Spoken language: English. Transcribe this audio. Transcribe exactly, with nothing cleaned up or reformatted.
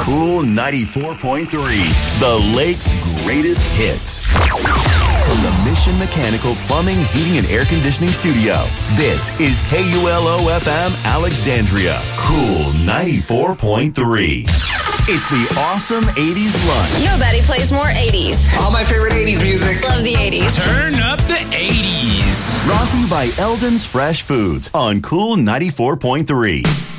Cool ninety-four point three, the Lake's greatest hits. From the Mission Mechanical Plumbing, Heating, and Air Conditioning Studio, this is K U L O F M Alexandria. Cool ninety-four point three. It's the awesome eighties lunch. Nobody plays more eighties. All my favorite eighties music. Love the eighties. Turn up the eighties. Brought to you by Eldon's Fresh Foods on Cool ninety-four point three.